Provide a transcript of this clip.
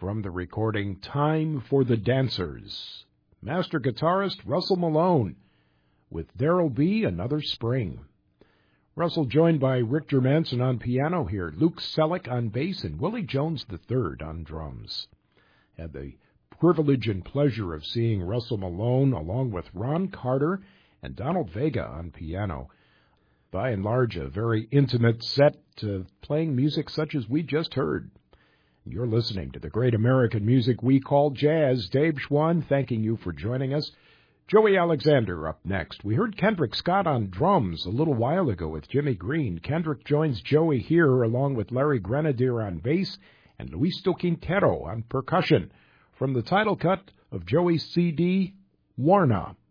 from the recording Time for the Dancers. Master guitarist Russell Malone with There'll Be Another Spring. Russell joined by Rick Germanson on piano here, Luke Selleck on bass, and Willie Jones III on drums. Had the privilege and pleasure of seeing Russell Malone along with Ron Carter and Donald Vega on piano. By and large, a very intimate set, playing music such as we just heard. You're listening to the great American music we call jazz. Dave Schwann thanking you for joining us. Joey Alexander up next. We heard Kendrick Scott on drums a little while ago with Jimmy Green. Kendrick joins Joey here along with Larry Grenadier on bass and Luis Quintero on percussion from the title cut of Joey's CD, Warna.